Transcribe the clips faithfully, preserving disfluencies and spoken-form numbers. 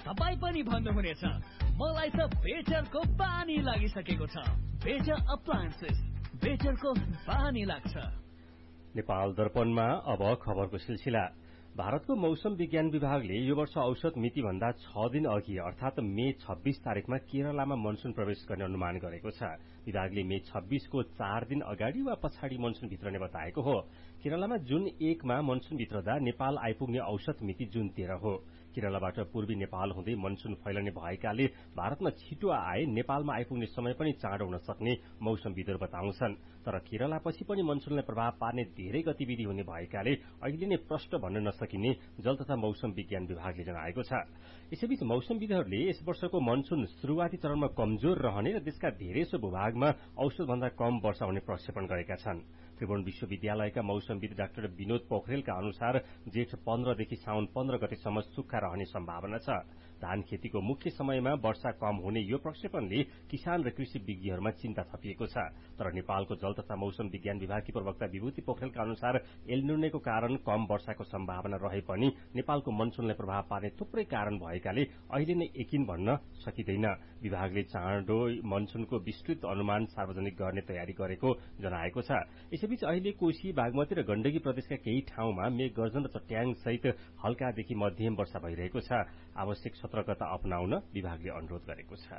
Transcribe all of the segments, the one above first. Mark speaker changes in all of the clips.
Speaker 1: तपाई पनि भन्नुहुनेछ मलाई त बेटरको बानी लागिसकेको छ। बेटर अप्लायन्सेस, बेटरको बानी लाग्छ।
Speaker 2: नेपाल दर्पणमा अब खबरको सिलसिला। भारतको मौसम विज्ञान विभागले यो वर्ष औसत मिति भन्दा छ दिन अघि अर्थात मे छब्बीस तारिकमा केरलामा मनसून प्रवेश गर्ने अनुमान गरेको छ। विभागले मे छब्बीस को चार दिन अगाडि वा पछाडि मनसून भित्रने बताएको हो। केरलामा जुन एकमा मनसून भित्रदा नेपाल आइपुग्ने औसत मिति जुन तेह्र हो। केरलाबाट पूर्वी नेपाल हुँदै मनसून फैलने भएकाले भारतमा छिटो आए नेपालमा आइपुग्ने समय पनि चाँडो हुन सक्ने मौसमविदहरू बताउँछन्। तर केरलापछि पनि मनसूनलाई प्रभाव पार्ने धेरै गतिविधि हुने भएकाले अहिले नै प्रष्ट भन्न नसकिने जल तथा मौसम विज्ञान विभागले जनाएको छ। यसैबीच मौसमविदहरूले यस वर्षको मनसून शुरूआती चरणमा कमजोर रहने र देशका धेरैसो भूभागमा औसतभन्दा कम वर्षा हुने प्रक्षेपण गरेका छन्। त्रिभुवन विश्वविद्यालयका मौसमविद डाक्टर विनोद पोखरेलका अनुसार जेठ पन्ध्रदेखि साउन पन्ध्र गतेसम्म सुक्खा रहने सम्भावना छ। धान खेतीको मुख्य समयमा वर्षा कम हुने यो प्रक्षेपणले किसान र कृषि विज्ञहरूमा चिन्ता थपिएको छ। तर नेपालको जल तथा मौसम विज्ञान विभागकी प्रवक्ता विभूति पोखरेलका अनुसार एलनिनोको कारण कम वर्षाको सम्भावना रहे पनि नेपालको मनसूनलाई प्रभाव पार्ने थुप्रै कारण भएकाले अहिले नै यकिन भन्न सकिँदैन। विभागले चाँडो मनसूनको विस्तृत अनुमान सार्वजनिक गर्ने तयारी गरेको जनाएको छ। यसैबीच अहिले कोशी, बागमती र गण्डकी प्रदेशका केही ठाउँमा मेघ गर्जन र चट्याङ सहित हल्कादेखि मध्यम वर्षा भइरहेको छ। आवश्यक सतर्कता अपनाउन विभागले अनुरोध गरेको छ।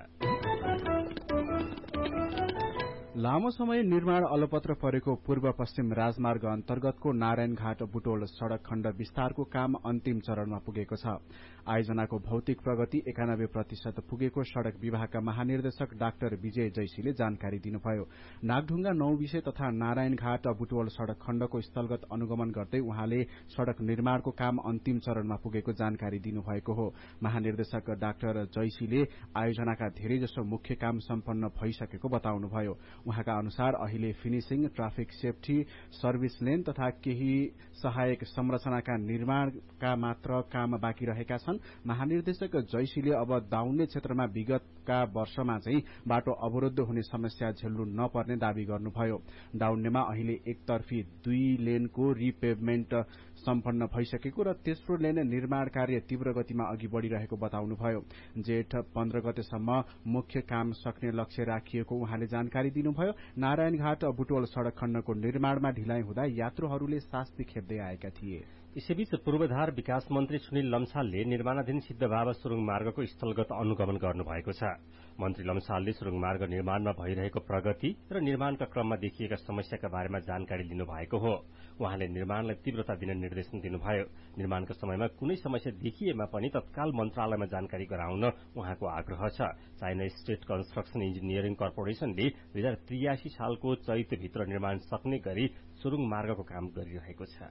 Speaker 3: लामो समय निर्माण अलपत्र परेको पूर्व पश्चिम राजमार्ग अन्तर्गतको नारायणघाट बुटोल सड़क खण्ड विस्तारको काम अन्तिम चरणमा पुगेको छ। आयोजनाको भौतिक प्रगति एकानब्बे प्रतिशत पुगेको सड़क विभागका महानिर्देशक डाक्टर विजय जैसीले जानकारी दिनुभयो। नागढुंगा नौ विषय तथा नारायणघाट बुटोल सड़क खण्डको स्थलगत अनुगमन गर्दै उहाँले सड़क निर्माणको काम अन्तिम चरणमा पुगेको जानकारी दिनुभएको हो। महानिर्देशक डाक्टर जैसीले आयोजनाका धेरैजसो मुख्य काम सम्पन्न भइसकेको बताउनुभयो। उहाँका अनुसार अहिले finishing, traffic safety, service lane तथा केही सहायक संरचनाका निर्माणका मात्र काम बाँकी रहेका छन्। महानिर्देशक जैसीले अब दाउन्ने क्षेत्रमा विगतका वर्षमा चाहिँ बाटो अवरुद्ध हुने समस्या झेल्नु नपर्ने दावी गर्नुभयो। दाउन्नेमा अहिले एकतर्फी दुई लेनको रिपेभमेन्ट सम्पन्न भइसकेको र तेस्रो लेन निर्माण कार्य तीव्र गतिमा अघि बढ़िरहेको बताउनुभयो। जेठ पन्ध्र गतेसम्म मुख्य काम सक्ने लक्ष्य राखिएको उहाँले जानकारी दिनुभयो। नारायणघाट बुटोल सड़क खण्डको निर्माणमा ढिलाइ हुँदा यात्रुहरूले शास्ति खेप्दै आएका थिए।
Speaker 2: यसैबीच पूर्वाधार विकास मन्त्री सुनिल लम्सालले निर्माणाधीन सिद्धबाबा सुरुङ मार्गको स्थलगत अनुगमन गर्नुभएको छ। मन्त्री लम्सालले सुरुङ मार्ग निर्माणमा भइरहेको प्रगति र निर्माणका क्रममा देखिएका समस्याका बारेमा जानकारी लिनुभएको हो। उहाँले निर्माणलाई तीव्रता दिन निर्देशन दिनुभयो। निर्माणको समयमा कुनै समस्या देखिएमा पनि तत्काल मन्त्रालयमा जानकारी गराउन उहाँको आग्रह छ। चाइना स्टेट कन्स्ट्रक्सन इन्जिनियरिङ कर्पोरेशनले दुई हजार त्रियासी सालको चैतभित्र निर्माण सक्ने गरी सुरुङ मार्गको काम गरिरहेको छ।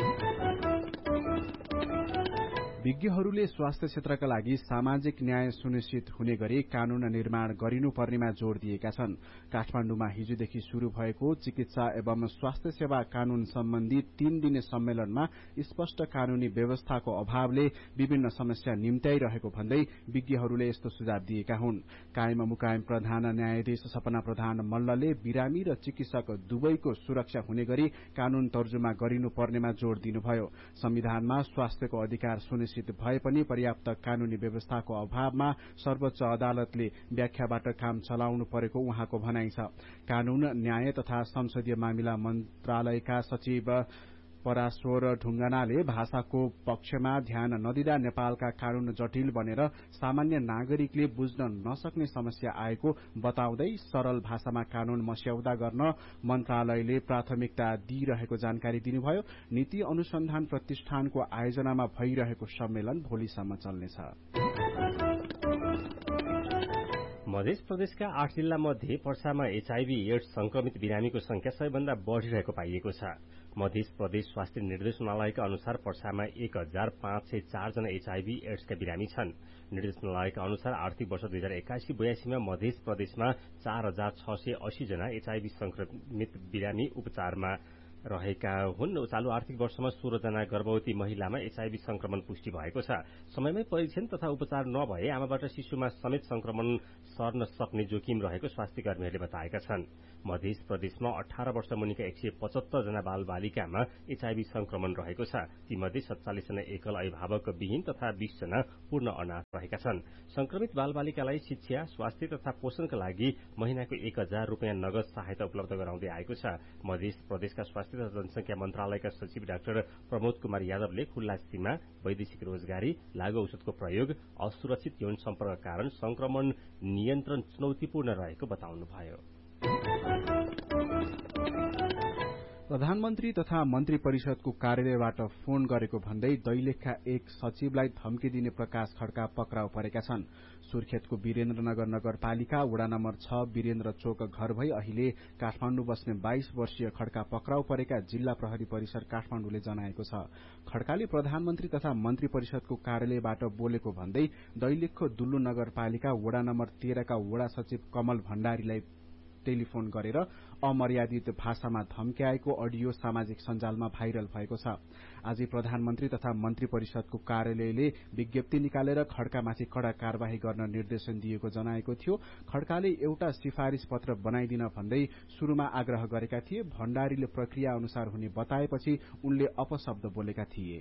Speaker 3: विज्ञहरूले स्वास्थ्य क्षेत्रका लागि सामाजिक न्याय सुनिश्चित हुने गरी कानून निर्माण गरिनुपर्नेमा जोड़ दिएका छन्। काठमाण्डुमा हिजोदेखि शुरू भएको चिकित्सा एवं स्वास्थ्य सेवा कानून सम्बन्धी तीन दिने सम्मेलनमा स्पष्ट कानूनी व्यवस्थाको अभावले विभिन्न समस्या निम्त्याइरहेको भन्दै विज्ञहरूले यस्तो सुझाव दिएका हुन्। कायम मुकायम प्रधान न्यायाधीश सपना प्रधान मल्लले बिरामी र चिकित्सक दुवैको सुरक्षा हुने गरी कानून तर्जुमा गरिनुपर्नेमा जोड़ दिनुभयो। संविधानमा स्वास्थ्यको अधिकार सुनिश्चित भए पनि पर्याप्त कानूनी व्यवस्थाको अभावमा सर्वोच्च अदालतले व्याख्याबाट काम चलाउनु परेको उहाँको भनाइ छ। कानून, न्याय तथा संसदीय मामिला मन्त्रालयका सचिव पराश्वर ढुंगानाले भाषाको पक्षमा ध्यान नदिँदा नेपालका कानून जटिल बनेर सामान्य नागरिकले बुझ्न नसक्ने समस्या आएको बताउँदै सरल भाषामा कानून मस्यौदा गर्न मन्त्रालयले प्राथमिकता दिइरहेको जानकारी दिनुभयो। नीति अनुसन्धान प्रतिष्ठानको आयोजनामा भइरहेको सम्मेलन भोलिसम्म चल्नेछ।
Speaker 2: मध्य प्रदेशका आठ जिल्ला मध्ये पर्सामा एचआईभी एड्स संक्रमित बिरामीको संख्या सबैभन्दा बढ़िरहेको पाइएको छ। मध्य प्रदेश स्वास्थ्य निर्देशनालयका अनुसार पर्सामा एक हजार पाँच सय चार जना एचआईभी एड्सका बिरामी छन्। निर्देशनालयका अनुसार आर्थिक वर्ष दुई हजार एक्कासी बयासीमा मध्य प्रदेशमा चार हजार छ सय अस्सी जना एचआईभी संक्रमित बिरामी उपचारमा रहेका हुन्। चालू आर्थिक वर्षमा सोह्र जना गर्भवती महिलामा एचआईभी संक्रमण पुष्टि भएको छ। समयमै परीक्षण तथा उपचार नभए आमाबाट शिशुमा समेत संक्रमण सर्न सक्ने जोखिम रहेको स्वास्थ्य कर्मीहरूले बताएका छन्। मध्य प्रदेशमा अठार वर्ष मुनिका एक सय पचहत्तर जना बाल बालिकामा एचआईभी संक्रमण रहेको छ। तीमध्ये सत्तालिस जना एकल अभिभावक विहीन तथा बीस जना पूर्ण अनाथ रहेका छन्। संक्रमित बाल बालिकालाई शिक्षा, स्वास्थ्य तथा पोषणका लागि महिनाको एक हजार रूपियाँ नगद सहायता उपलब्ध गराउँदै आएको छ। मध्य प्रदेशका स्वास्थ्य तथा जनसंख्या मन्त्रालयका सचिव डाक्टर प्रमोद कुमार यादवले खुल्ला सीमा, वैदेशिक रोजगारी, लागू औषधको प्रयोग, असुरक्षित यौन सम्पर्क कारण संक्रमण नियन्त्रण चुनौतीपूर्ण रहेको बताउनुभयो।
Speaker 3: प्रधानमन्त्री तथा मन्त्री परिषदको कार्यालयबाट फोन गरेको भन्दै दैलेखका एक सचिवलाई धम्की दिने प्रकाश खड्का पक्राउ परेका छन्। सुर्खेतको वीरेन्द्रनगर नगरपालिका वडा नम्बर छ वीरेन्द्र चोक घर भई अहिले काठमाण्डु बस्ने बाइस वर्षीय खड्का पक्राउ परेका जिल्ला प्रहरी परिसर काठमाण्डुले जनाएको छ। खड्काले प्रधानमन्त्री तथा मन्त्री परिषदको कार्यालयबाट बोलेको भन्दै दैलेखको दुल्लु नगरपालिका वडा नम्बर तेह्रका वडा सचिव कमल भण्डारीलाई टेलिफोन गरेर अमर्यादित भाषामा धम्क्याएको अडियो सामाजिक सञ्जालमा भाइरल भएको छ। आज प्रधानमन्त्री तथा मन्त्री परिषदको कार्यालयले विज्ञप्ति निकालेर खड्कामाथि कड़ा कार्यवाही गर्न निर्देशन दिएको जनाएको थियो। खड्काले एउटा सिफारिश पत्र बनाइदिन भन्दै शुरूमा आग्रह गरेका थिए। भण्डारीले प्रक्रिया अनुसार हुने बताएपछि उनले अपशब्द बोलेका थिए।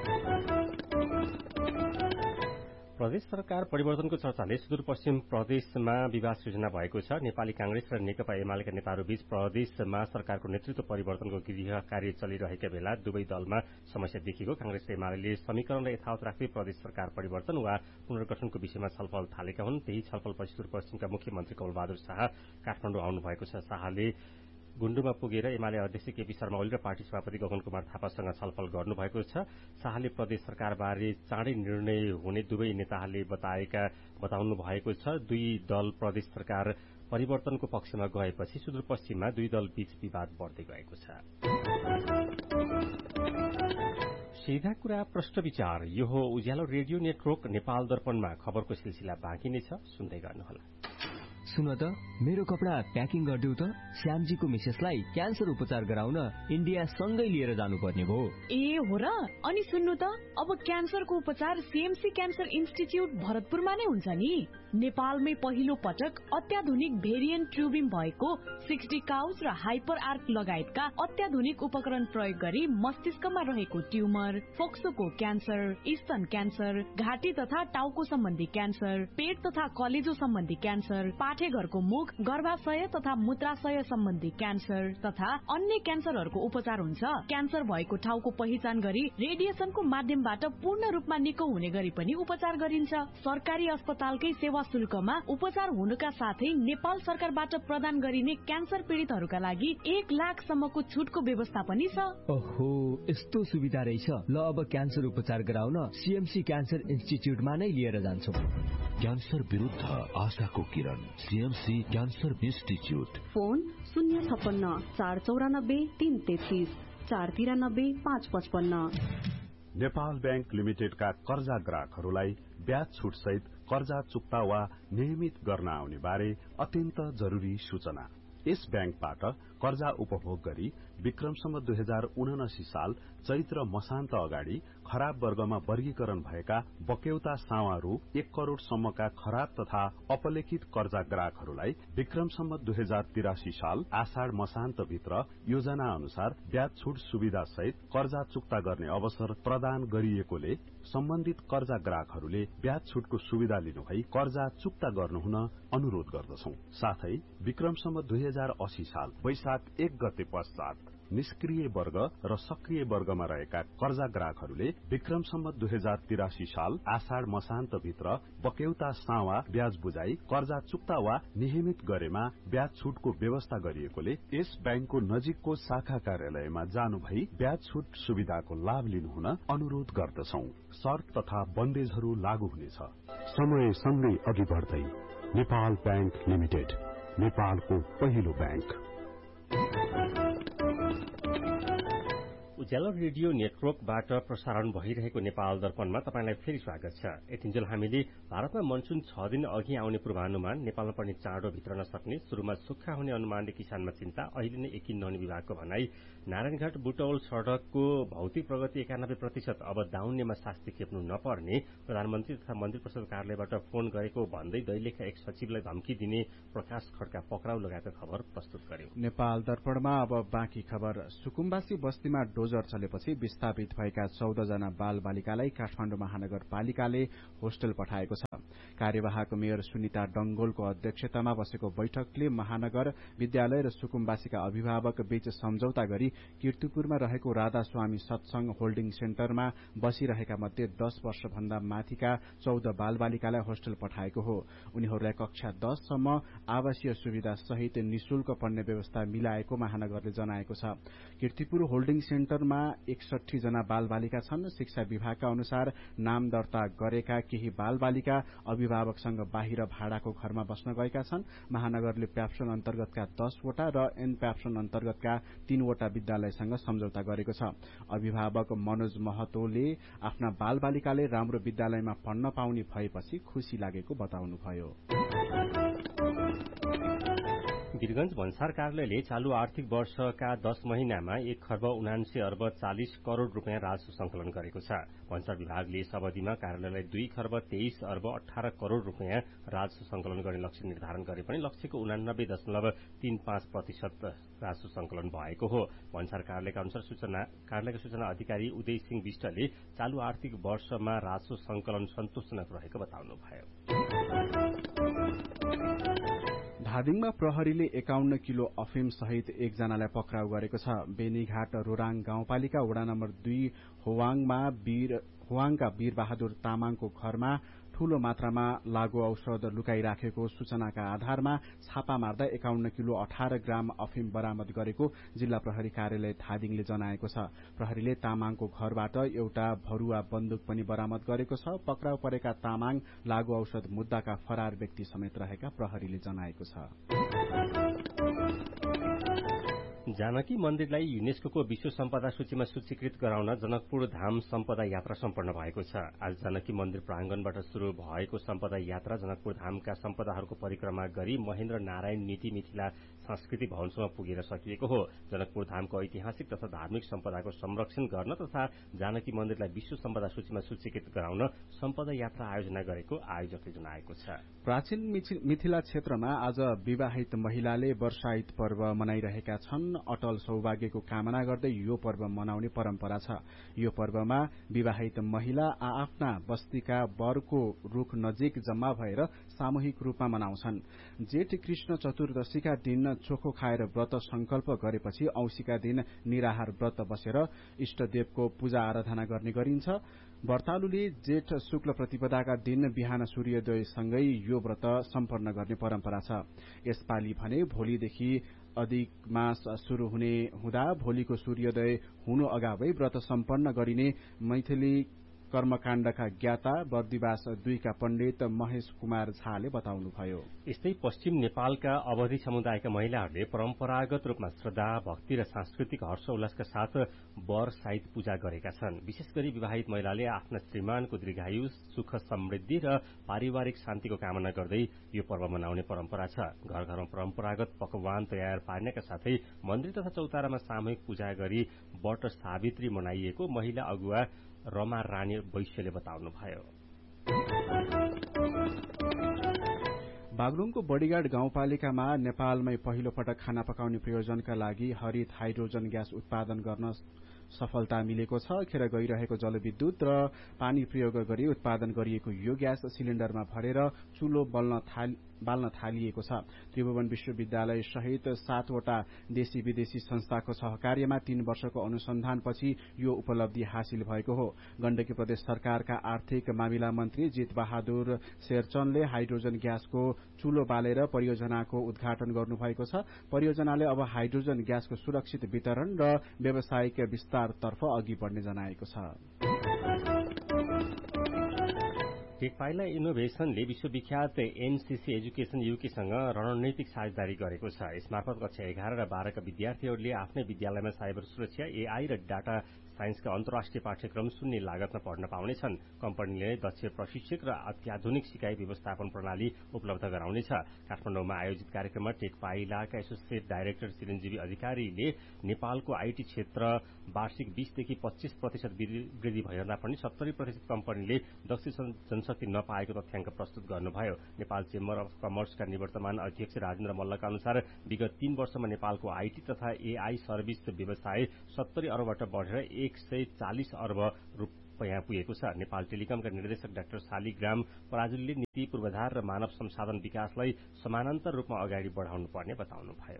Speaker 2: प्रदेश सरकार परिवर्तनको चर्चाले सुदूरपश्चिम प्रदेशमा विवाद सृजना भएको छ। नेपाली कांग्रेस र नेकपा एमालेका नेताहरूबीच प्रदेशमा सरकारको नेतृत्व परिवर्तनको गृह कार्य चलिरहेका बेला दुवै दलमा समस्या देखिएको। कांग्रेस र एमाले समीकरणलाई यथावत राख्दै प्रदेश सरकार परिवर्तन वा पुनर्गठनको विषयमा छलफल थालेका हुन्। त्यही छलफलपछि सुदूरपश्चिमका मुख्यमन्त्री कमलबहादुर शाह काठमाडौँ आउनु भएको छ। शाहले गुण्डुमा पुगेर एमाले अध्यक्ष केपी शर्मा ओली र पार्टी सभापति गगन कुमार थापासँग छलफल गर्नुभएको छ। शाहले प्रदेश सरकारबारे चाँडै निर्णय हुने दुवै नेताहरूले बताएका बताउनु भएको छ। दुई दल प्रदेश सरकार परिवर्तनको पक्षमा गएपछि सुदूरपश्चिममा दुई दल बीच विवाद बढ्दै गएको छ। सीधा कुरा प्रश्न विचार यो हो उज्यालो रेडियो नेटवर्क नेपाल दर्पणमा खबरको सिलसिला बाँकी नै छ, सुन्दै गर्नुहोला।
Speaker 4: सुन त मेरो कपडा प्याकिङ गरिदेऊ त। श्यामजीको मिसेसलाई क्यान्सर उपचार गराउन इन्डिया सँगै लिएर जानुपर्ने भयो।
Speaker 5: ए हो र। अनि सुन्नु त अब क्यान्सरको उपचार सीएमसी क्यान्सर इन्स्टिच्युट भरतपुरमा नै हुन्छ नि। नेपालमै पहिलो पटक अत्याधुनिक भेरिएन्ट ट्युबिङ भएको सिक्सटी काउज र हाइपर आर्क लगायतका अत्याधुनिक उपकरण प्रयोग गरी मस्तिष्कमा रहेको ट्युमर, फोक्सोको क्यान्सर, स्तन क्यान्सर, घाँटी तथा टाउको सम्बन्धी क्यान्सर, पेट तथा कलेजो सम्बन्धी क्यान्सर, पाठेघरको मुख, गर्भाशय तथा मूत्राशय सम्बन्धी क्यान्सर तथा अन्य क्यान्सरहरूको उपचार हुन्छ। क्यान्सर भएको ठाउँको पहिचान गरी रेडिएसनको माध्यमबाट पूर्ण रूपमा निको हुने गरी पनि उपचार गरिन्छ। सरकारी अस्पतालकै सेवा शुल्कमा उपचार हुनुका साथै नेपाल सरकारबाट प्रदान गरिने क्यान्सर पीड़ितहरूका लागि एक लाख सम्मको छुटको व्यवस्था पनि छ।
Speaker 4: ओहो, यस्तो सुविधा रहेछ। ल अब क्यान्सर उपचार गराउन सीएमसी क्यान्सर इन्स्टिच्युटमा नै लिएर जान्छौं।
Speaker 6: क्यान्सर विरुद्ध आशाको किरण, सीएमसी क्यान्सर इन्स्टिच्युट।
Speaker 7: फोन शून्य छप्पन्न चार चौरानब्बे तीन तेत्तीस चार तिरानब्बे पाँच पचपन्न।
Speaker 8: नेपाल ब्याङ्क लिमिटेडका कर्जा ग्राहकहरूलाई ब्याज छुट सहित कर्जा चुक्ता वा नियमित गर्न आउने बारे अत्यन्त जरुरी सूचना। यस ब्याङ्कबाट कर्जा उपभोग गरी विक्रमसम्म दुई हजार उनासी साल चैत्र मसान्त अगाडि खराब वर्गमा वर्गीकरण भएका बक्यौता सावा रु एक करोड़ सम्मका खराब तथा अपलेखित कर्जा ग्राहकहरूलाई विक्रमसम्म दुई हजार तिरासी साल आषाढ़ मसान्त भित्र योजना अनुसार ब्याज छुट सुविधा सहित कर्जा चुक्ता गर्ने अवसर प्रदान गरिएकोले सम्बन्धित कर्जा ग्राहकहरूले ब्याज छुटको सुविधा लिनुभई कर्जा चुक्ता गर्नुहुन अनुरोध गर्दछौं। साथै विक्रमसम्म दुई हजार अस्सी साल वैशाख एक गते पश्चात निष्क्रिय वर्ग र सक्रिय वर्गमा रहेका कर्जा ग्राहकहरूले विक्रमसम्म दुई हजार तिरासी साल आषाढ़ मसान्त भित्र बक्यौता सावा ब्याज बुझाई कर्जा चुक्ता वा नियमित गरेमा ब्याज छुटको व्यवस्था गरिएकोले यस ब्याङ्कको नजिकको शाखा कार्यालयमा जानु भई ब्याज छुट सुविधाको लाभ लिनुहुन अनुरोध गर्दछौं। शर्त तथा बन्देजहरू लागू हुनेछ।
Speaker 9: समय सँगै अघि बढ्दै नेपाल ब्याङ्क लिमिटेड, नेपालको पहिलो ब्याङ्क।
Speaker 2: उज्यालो रेडियो नेटवर्कबाट प्रसारण भइरहेको नेपाल दर्पणमा तपाईंलाई फेरि स्वागत छ। यतिन्जेल हामीले भारतमा मनसुन छ दिन अघि आउने पूर्वानुमान, नेपालमा पर्ने चाँडो भित्र नसक्ने, सुरुमा सुक्खा हुने अनुमानले किसानमा चिन्ता, अहिले नै यकिन नहुने विभागको भनाई, नारायणघाट बुटौल सड़कको भौतिक प्रगति एकानब्बे प्रतिशत, अब दाउन्नेमा शास्ति खेप्नु नपर्ने, प्रधानमन्त्री तथा मन्त्री परिषद कार्यालयबाट फोन गरेको भन्दै दैलेखका एक सचिवलाई धम्की दिने प्रकाश खड्का पक्राउ लगाएको खबर प्रस्तुत गर्यो।
Speaker 3: नेपाल दर्पणमा अब बाँकी खबर। सुकुम्बासी बस्तीमा डोजर चलेपछि विस्थापित भएका चौध जना बाल बालिकालाई काठमाडौँ महानगरपालिकाले होस्टेल पठाएको छ। कार्यवाहक मेयर सुनिता डंगोलको अध्यक्षतामा बसेको बैठकले महानगर विद्यालय र सुकुम्बासीका अभिभावक बीच सम्झौता गरी कीर्तिपुरमा रहेको राधास्वामी सत्संग होल्डिङ सेन्टरमा बसिरहेका मध्ये दश वर्षभन्दा माथिका चौध बाल बालिकालाई होस्टेल पठाएको हो। उनीहरूलाई कक्षा दससम्म आवासीय सुविधा सहित निशुल्क पढ्ने व्यवस्था मिलाएको महानगरले जनाएको छ। कीर्तिपुर होल्डिङ सेन्टरमा एकसठी जना बाल बालिका छन्। शिक्षा विभागका अनुसार नाम दर्ता गरेका केही बाल बालिका अभिभावकसँग बाहिर भाडाको घरमा बस्न गएका छन्। महानगरले प्याप्सन अन्तर्गतका दसवटा र एन प्याप्सन अन्तर्गतका तीनवटा विद्यालयसँग सम्झौता गरेको छ। अभिभावक मनोज महतोले आफ्ना बाल बालिकाले राम्रो विद्यालयमा पढ्न पाउने भएपछि खुशी लागेको बताउनुभयो।
Speaker 2: वीरगंज भन्सार कार्यालयले चालू आर्थिक वर्षका दश महिनामा एक खर्ब उनान्से अर्ब चालिस करोड़ रूपियाँ राजस्व संकलन गरेको छ। भन्सार विभागले यस अवधिमा कार्यालयलाई दुई खर्ब तेइस अर्ब अठार करोड़ रूपियाँ राजस्व संकलन गर्ने लक्ष्य निर्धारण गरे पनि लक्ष्यको उनानब्बे दशमलव तीन पाँच प्रतिशत राजस्व संकलन भएको हो। भन्सार कार्यालयका अनुसार सूचना कार्यालयका सूचना अधिकारी उदय सिंह विष्टले चालू आर्थिक वर्षमा राजस्व संकलन सन्तोषजनक रहेको बताउनुभयो।
Speaker 3: धादिङमा प्रहरीले एकाउन्न किलो अफिम सहित एकजनालाई पक्राउ गरेको छ। बेनीघाट रोराङ गाउँपालिका वडा नम्बर दुई होवाङमा वीर होवाङका वीरबहादुर तामाङको घरमा ठूलो मात्रामा लागू औषध लुकाइराखेको सूचनाका आधारमा छापा मार्दा एकाउन्न किलो अठार ग्राम अफिम बरामद गरेको जिल्ला प्रहरी कार्यालय धादिङले जनाएको छ। प्रहरीले तामाङको घरबाट एउटा भरुवा बन्दुक पनि बरामद गरेको छ। पक्राउ परेका तामाङ लागू औषध मुद्दाका फरार व्यक्ति समेत रहेका प्रहरीले जनाएको छ।
Speaker 2: जानकी मन्दिरलाई युनेस्को विश्व सम्पदा सूचीमा सूचीकृत गराउन जनकपुर धाम सम्पदा यात्रा सम्पन्न भएको छ। आज जानकी मन्दिर प्रांगणबाट शुरू भएको सम्पदा यात्रा जनकपुर धामका सम्पदाहरूको परिक्रमा गरी महेन्द्र नारायण नीति मिथिला सांस्कृतिक भवनसम्म पुगेर सकिएको हो। जनकपुर धामको ऐतिहासिक तथा धार्मिक सम्पदाको संरक्षण गर्न तथा जानकी मन्दिरलाई विश्व सम्पदा सूचीमा सूचीकृत गराउन सम्पदा यात्रा आयोजना गरेको आयोजकले जनाएको छ।
Speaker 3: प्राचीन मिथिला क्षेत्रमा आज विवाहित महिलाले वर्षाइत पर्व मनाइरहेका छन्। अटल सौभाग्यको कामना गर्दै यो पर्व मनाउने परम्परा छ। यो पर्वमा विवाहित महिला आफ्ना बस्तीका वरको रूख नजिक जम्मा भएर सामूहिक रूपमा मनाउँछन्। जेठ कृष्ण चतुर्दशीका दिन चोखो खाएर व्रत संकल्प गरेपछि औंसीका दिन निराहार व्रत बसेर इष्टदेवको पूजा आराधना गर्ने गरिन्छ। व्रतालुले जेठ शुक्ल प्रतिपदाका दिन बिहान सूर्योदयसँगै यो व्रत सम्पन्न गर्ने परम्परा छ। यसपालि भने भोलिदेखि अधिक मास शुरू हुने हुँदा भोलिको सूर्योदय हुनु अगावै व्रत सम्पन्न गरिने मैथिली कर्मकाण्डका ज्ञाता बर्दिवास दुईका पण्डित महेश कुमार झाले बताउनुभयो।
Speaker 2: यस्तै पश्चिम नेपालका अवधि समुदायका महिलाहरूले परम्परागत रूपमा श्रद्धा, भक्ति र सांस्कृतिक हर्ष उल्लासका साथ वर साहित पूजा गरेका छन्। विशेष गरी विवाहित महिलाले आफ्ना श्रीमानको दीर्घायु, सुख समृद्धि र पारिवारिक शान्तिको कामना गर्दै यो पर्व मनाउने परम्परा छ। घर घरमा परम्परागत पकवान तयार पार्नका साथै मन्दिर तथा चौतारामा सामूहिक पूजा गरी वट सावित्री मनाइएको महिला अगुवा रमा रानी वैश्यले बताउनुभयो।
Speaker 3: बागलुङको बडीगाड गाउँपालिकामा नेपालमै पहिलो पटक खाना पकाउने प्रयोजनका लागि हरित हाइड्रोजन ग्यास उत्पादन गर्न सफलता मिलेको छ। खेर गइरहेको जलविद्युत र पानी प्रयोग गरी उत्पादन गरिएको यो ग्यास सिलिण्डरमा भरेर चुलो बल्न थाल बाल्न थालिएको छ। त्रिभुवन विश्वविद्यालय सहित सातवटा देशी विदेशी संस्थाको सहकार्यमा तीन वर्षको अनुसन्धानपछि यो उपलब्धि हासिल भएको हो। गण्डकी प्रदेश सरकारका आर्थिक मामिला मन्त्री जित बहादुर शेरचनले हाइड्रोजन ग्यासको चुलो बालेर परियोजनाको उद्घाटन गर्नुभएको छ। परियोजनाले अब हाइड्रोजन ग्यासको सुरक्षित वितरण र व्यावसायिक विस्तारतर्फ अघि बढ्ने जनाएको छ।
Speaker 2: टेकपाइला इनोभेशनले विश्वविख्यात एनसीसी एजुकेशन युकेसँग रणनीतिक साझेदारी गरेको छ। यसमार्फत कक्षा एघार र बाह्रका विद्यार्थीहरूले आफ्नै विद्यालयमा साइबर सुरक्षा, एआई र डाटा साइन्सका अन्तर्राष्ट्रिय पाठ्यक्रम शून्य लागतमा पढ्न पाउनेछन्। कम्पनीले दक्ष प्रशिक्षक र अत्याधुनिक सिकाइ व्यवस्थापन प्रणाली उपलब्ध गराउनेछ। काठमाडौँमा आयोजित कार्यक्रममा टेकपाइलाका एसोसिएट डाइरेक्टर चिरञ्जीवी अधिकारीले नेपालको आईटी क्षेत्र वार्षिक बीसदेखि पच्चीस प्रतिशत वृद्धि भइरहँदा पनि सत्तरी प्रतिशत कम्पनीले दक्ष जनशक्ति नपाएको तथ्याङ्क प्रस्तुत गर्नुभयो। नेपाल चेम्बर अफ कमर्सका निवर्तमान अध्यक्ष राजेन्द्र मल्लका अनुसार विगत तीन वर्षमा नेपालको आईटी तथा एआई सर्भिस व्यवसाय सत्तरी अरबबाट बढेर एक सय चालिस अर्ब रुपियाँ पुगेको छ। नेपाल टेलिकमका निर्देशक डाक्टर शालिग्राम पराजुलीले नीति, पूर्वाधार र मानव संसाधन विकासलाई समानान्तर रूपमा अगाडि बढाउनु पर्ने बताउनुभयो।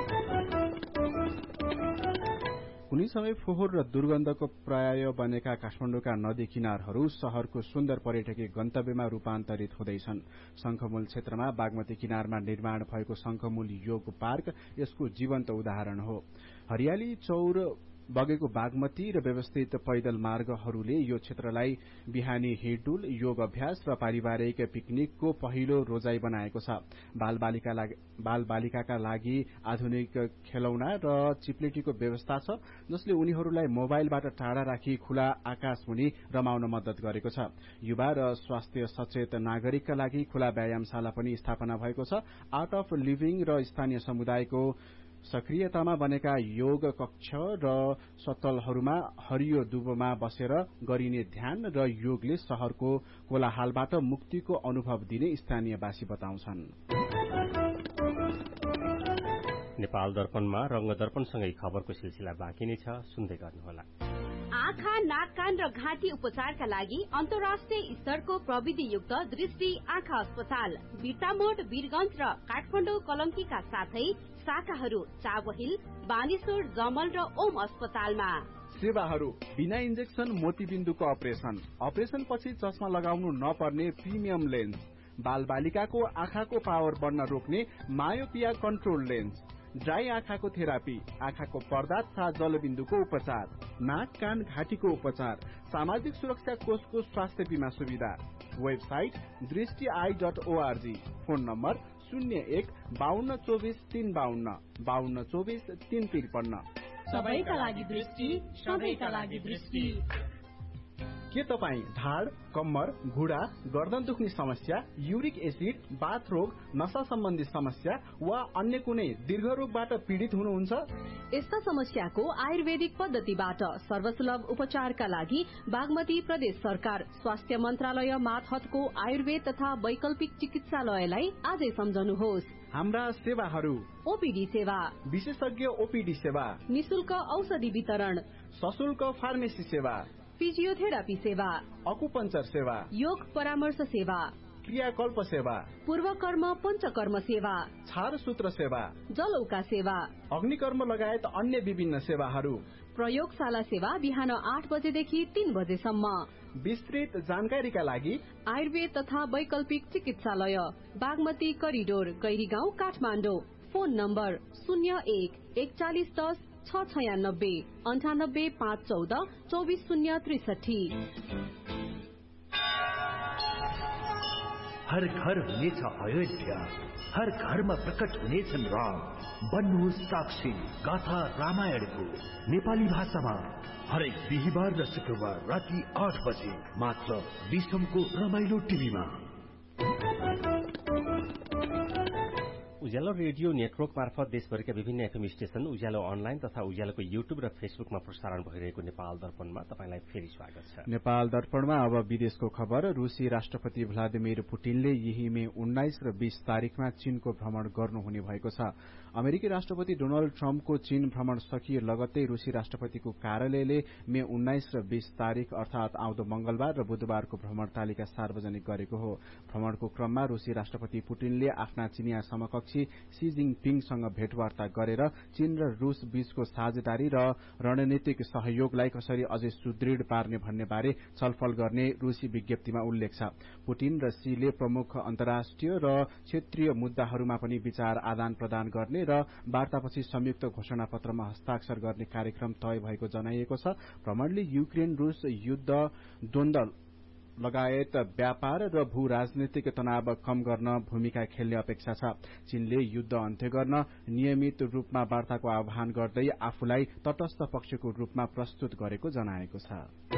Speaker 3: कुनै समय फोहोर र दुर्गन्धको पर्याय बनेका काठमाडौँका नदी किनारहरू शहरको सुन्दर पर्यटकीय गन्तव्यमा रूपान्तरित हुँदैछन्। शंखमूल क्षेत्रमा बागमती किनारमा निर्माण भएको शंखमूल योग पार्क यसको जीवन्त उदाहरण हो। हरियाली चौर बगेको बागमती र व्यवस्थित पैदल मार्गहरूले यो क्षेत्रलाई बिहानी हिँडडुल, योग अभ्यास र पारिवारिक पिकनिकको पहिलो रोजाई बनाएको छ। बालबालिकाका लागि आधुनिक खेलौना र चिप्लेटीको व्यवस्था छ, जसले उनीहरूलाई मोबाइलबाट टाढा राखी खुला आकाशमुनि रमाउन मद्दत गरेको छ। युवा र स्वास्थ्य सचेत नागरिकका लागि खुला व्यायामशाला पनि स्थापना भएको छ। आर्ट अफ लिभिङ र स्थानीय समुदायको सक्रियतामा बनेका योग कक्ष र सतलहरूमा हरियो दुबोमा बसेर गरिने ध्यान र योगले शहरको कोलाहालबाट मुक्तिको अनुभव दिने स्थानीयवासी बताउँछन्।
Speaker 2: नेपाल दर्पणमा रंग दर्पणसँगै खबरको सिलसिला बाँकी नै छ, सुन्दै गर्नुहोला।
Speaker 10: आँखा, नाक, कान र घाँटी उपचारका लागि अन्तर्राष्ट्रिय स्तरको प्रविधियुक्त दृष्टि आँखा अस्पताल बिर्तामोड, वीरगंज र काठमाडौँ कलंकीका साथै शाखाहरू चाबहिल, बानेश्वर, जमल र ओम अस्पतालमा।
Speaker 3: सेवाहरू बिना इन्जेक्सन मोतीबिन्दुको अपरेशन, अपरेशन पछि चस्मा लगाउनु नपर्ने प्रिमियम लेन्स, बाल बालिकाको आँखाको पावर बढ्न रोक्ने मायोपिया कन्ट्रोल लेन्स, ड्राई आँखाको थेरापी, आँखाको पर्दा तथा जलबिन्दुको उपचार, नाक, कान, घाँटीको उपचार, सामाजिक सुरक्षा कोषको स्वास्थ्य बीमा सुविधा। वेबसाइट दृष्टि I dot ORG. Phone number शून्य एक बाहन्न चौबिस तीन बाहन्न बाहन्न चौबिस तीन त्रिपन्न।
Speaker 5: सबैका लागि दृष्टि, सबैका लागि दृष्टि।
Speaker 3: के तपाईँ ढाड, कम्मर, घुँडा, गर्दन दुख्ने समस्या, युरिक एसिड, बाथ रोग, नशा सम्बन्धी समस्या वा अन्य कुनै दीर्घ रोगबाट पीड़ित हुनुहुन्छ?
Speaker 7: यस्ता समस्याको आयुर्वेदिक पद्धतिबाट सर्वसुलभ उपचारका लागि बागमती प्रदेश सरकार स्वास्थ्य मन्त्रालय मातहतको आयुर्वेद तथा वैकल्पिक चिकित्सालयलाई आजै सम्झनुहोस्।
Speaker 3: हाम्रा सेवाहरू:
Speaker 7: ओपीडी सेवा,
Speaker 3: विशेषज्ञ ओपीडी सेवा,
Speaker 7: निशुल्क औषधि वितरण,
Speaker 3: सशुल्क फार्मेसी सेवा,
Speaker 7: फिजियोथेरापी सेवा,
Speaker 3: अकुपञ्चर सेवा,
Speaker 7: योग परामर्श सेवा,
Speaker 3: क्रियाकल्प सेवा,
Speaker 7: पूर्वकर्म पञ्चकर्म सेवा,
Speaker 3: छारसूत्र सेवा,
Speaker 7: जलौका सेवा,
Speaker 3: अग्निकर्म लगायत अन्य विभिन्न सेवाहरू।
Speaker 7: प्रयोगशाला सेवा बिहान आठ बजेदेखि तीन बजेसम्म।
Speaker 3: विस्तृत जानकारीका लागि
Speaker 7: आयुर्वेद तथा वैकल्पिक चिकित्सालय Bagmati corridor, Gairigaun, Kathmandu. Phone number शून्य एक एकचालिस दस छ छयानब्बे अन्ठानब्बे पाँच चौध चौबिस शून्य त्रिसठी।
Speaker 6: हर घर हुनेछ अयोध्या, हर घरमा प्रकट हुनेछन् राम। बन्नुहोस् साक्षी गाथा रामायणको नेपाली भाषामा हरेक बिहिबार र शुक्रबार राति आठ बजे मात्र विश्वको रमाइलो टिभीमा।
Speaker 2: उज्यालो रेडियो नेटवर्क मार्फत देशभरिका विभिन्न एफएम स्टेशन, उज्यालो अनलाइन तथा उज्यालोको युट्युब र फेसबुकमा प्रसारण भइरहेको नेपाल दर्पणमा तपाईंलाई फेरि स्वागत छ।
Speaker 3: नेपाल दर्पणमा अब विदेशको खबर। रूसी राष्ट्रपति भ्लादिमिर पुटिनले यही मे उन्नाइस र बीस तारिकमा चीनको भ्रमण गर्नुहुने भएको छ। अमेरिकी राष्ट्रपति डोनाल्ड ट्रम्पको चीन भ्रमण सकिए लगत्तै रूसी राष्ट्रपतिको कार्यालयले मे उन्नाइस र बीस तारिक अर्थात आउँदो मंगलबार र बुधबारको भ्रमण तालिका सार्वजनिक गरेको हो। भ्रमणको क्रममा रूसी राष्ट्रपति पुटिनले आफ्ना चिनिया समकक्षी सी जिङपिङसँग भेटवार्ता गरेर चीन र रूस बीचको साझेदारी र रणनीतिक सहयोगलाई कसरी अझै सुदृढ़ पार्ने भन्ने बारे छलफल गर्ने रूसी विज्ञप्तिमा उल्लेख छ। पुटिन र सीले प्रमुख अन्तर्राष्ट्रिय र क्षेत्रीय मुद्दाहरूमा पनि विचार आदान प्रदान गर्ने र वार्तापछि संयुक्त घोषणा पत्रमा हस्ताक्षर गर्ने कार्यक्रम तय भएको जनाइएको छ। भ्रमणले युक्रेन रूस युद्ध द्वन्द्व लगायत व्यापार र भू राजनीतिक तनाव कम गर्न भूमिका खेल्ने अपेक्षा छ। चीनले युद्ध अन्त्य गर्न नियमित रूपमा वार्ताको आह्वान गर्दै आफूलाई तटस्थ पक्षको रूपमा प्रस्तुत गरेको जनाएको छ।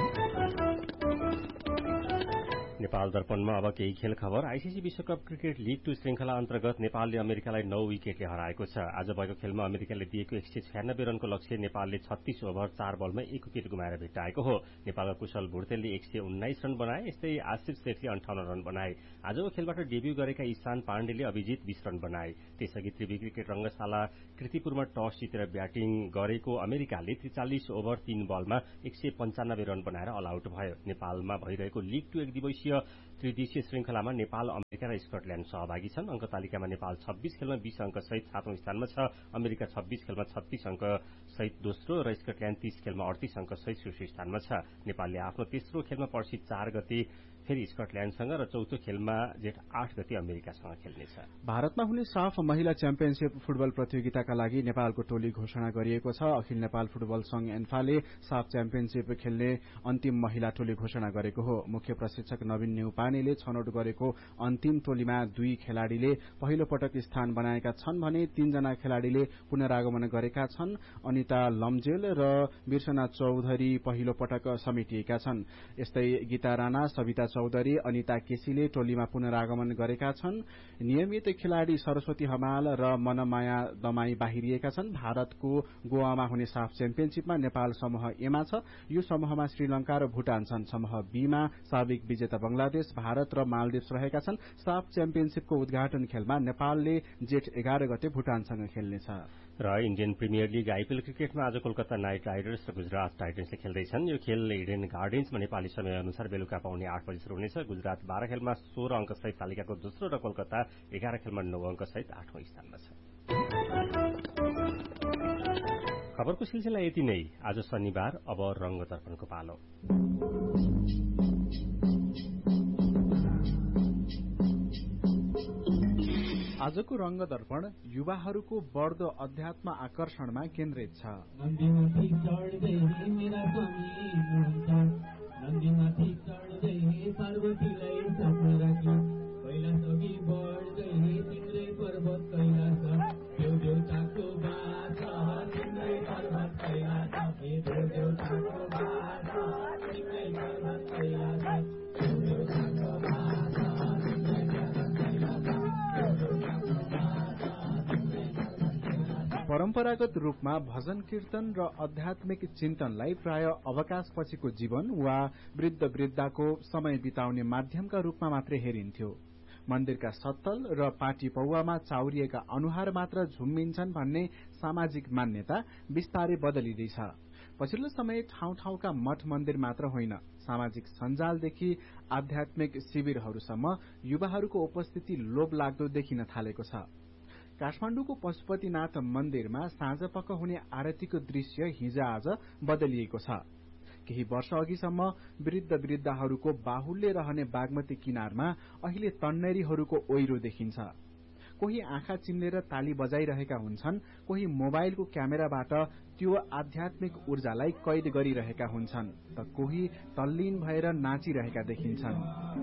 Speaker 2: नेपाल दर्पणमा अब केही खेल खबर। आईसीसी विश्वकप क्रिकेट लीग टू श्रृंखला अन्तर्गत नेपालले अमेरिकालाई नौ विकेटले हराएको छ। आज भएको खेलमा अमेरिकाले दिएको एक सय छ्यानब्बे रनको लक्ष्य नेपालले छत्तीस ओभर चार बलमा एक विकेट गुमाएर भेट्टाएको हो। नेपालका कुशल भुर्तेलले एक सय उन्नाइस रन बनाए, यस्तै आशिष सेठले अन्ठाउन्न रन बनाए। आजको खेलबाट डेब्यू गरेका ईशान पाण्डेले अभिजित बीस रन बनाए। त्यसअघि त्रिवी क्रिकेट रंगशाला कृतिपुरमा टस जितेर ब्याटिङ गरेको अमेरिकाले त्रिचालिस ओभर तीन बलमा एक सय पञ्चानब्बे रन बनाएर अल आउट भयो। नेपालमा भइरहेको लीग टू एक दिवसीय त्रिदेशीय श्रृंखलामा नेपाल, अमेरिका र स्कटल्याण्ड सहभागी छन्। अंक तालिकामा नेपाल छब्बीस खेलमा बीस अंक सहित सातौं स्थानमा छ। अमेरिका छब्बीस खेलमा छत्तीस अंक सहित दोस्रो र स्कटल्याण्ड तीस खेलमा अडतीस अंक सहित शीर्ष स्थानमा छ। नेपालले आफ्नो तेस्रो खेलमा पर्सि चार गते फेरि स्कटल्याण्डसँग र चौथो खेलमा जेठ आठ गते अमेरिकासँग खेल्नेछ।
Speaker 3: भारतमा हुने साफ महिला च्याम्पियनशीप फुटबल प्रतियोगिताका लागि नेपालको टोली घोषणा गरिएको छ। अखिल नेपाल फुटबल संघ एन्फाले साफ च्याम्पियनशीप खेल्ने अन्तिम महिला टोली घोषणा गरेको हो। मुख्य प्रशिक्षक नवीन न्यौपानेले छनौट गरेको अन्तिम टोलीमा दुई खेलाड़ीले पहिलो पटक स्थान बनाएका छन् भने तीनजना खेलाड़ीले पुनरागमन गरेका छन्। अनिता लम्जेल र बिर्सना चौधरी पहिलो पटक समेटिएका छन्। यस्तै गीता राणा, सविता चौधरी, अनिता केसीले टोलीमा पुनरागमन गरेका छन्। नियमित खेलाड़ी सरस्वती हमाल र मनमाया दमाई बाहिरिएका छन्। भारतको गोवामा हुने साफ च्याम्पियनशीपमा नेपाल समूह एमा छ। यो समूहमा श्रीलंका र भूटान छन्। समूह बीमा साबिक विजेता बंगलादेश, भारत र मालदिप्स रहेका छन्। साफ च्याम्पियनशीपको उद्घाटन खेलमा नेपालले जेठ एघार गते भूटानसँग खेल्नेछ।
Speaker 2: र इण्डियन प्रिमियर लीग आईपीएल क्रिकेटमा आज कोलकाता नाइट राइडर्स र गुजरात टाइटन्सले खेल्दैछन्। यो खेल इडेन गार्डन्समा नेपाली समय अनुसार बेलुका पाउने आठ बजी शुरू हुनेछ। गुजरात बाह्र खेलमा सोह्र अंक सहित तालिकाको दोस्रो र कोलकाता एघार खेलमा नौ अंक सहित आठौं स्थानमा छ। खबरको सिलसिला यति नै। आज शनिबार, अब रंग दर्पणको पालो।
Speaker 3: आजको रंग दर्पण युवाहरूको बढ्दो अध्यात्म आकर्षणमा केन्द्रित छ। परम्परागत रूपमा भजन कीर्तन र आध्यात्मिक चिन्तनलाई प्राय अवकाशपछिको जीवन वा वृद्ध वृद्धाको समय बिताउने माध्यमका रूपमा मात्रै हेरिन्थ्यो। मन्दिरका सत्तल र पाटी पौवामा चाउरिएका अनुहार मात्र झुम्मिन्छन् भन्ने सामाजिक मान्यता बिस्तारै बदलिँदैछ। पछिल्लो समय ठाउँ ठाउँका मठ मन्दिर मात्र होइन, सामाजिक सञ्जालदेखि आध्यात्मिक शिविरहरूसम्म युवाहरूको उपस्थिति लोभ लाग्दो देखिन थालेको छ। काठमाडौँको पशुपतिनाथ मन्दिरमा साँझपख हुने आरतीको दृश्य हिज आज बदलिएको छ। केही वर्ष अघिसम्म वृद्ध वृद्धाहरूको बाहुल्य रहने बागमती किनारमा अहिले तन्नेरीहरूको ओइरो देखिन्छ। कोही आँखा चिम्लेर ताली बजाइरहेका हुन्छन्, कोही मोबाइलको क्यामेराबाट त्यो आध्यात्मिक ऊर्जालाई कैद गरिरहेका हुन्छन्, त कोही तल्लीन भएर नाचिरहेका देखिन्छन्।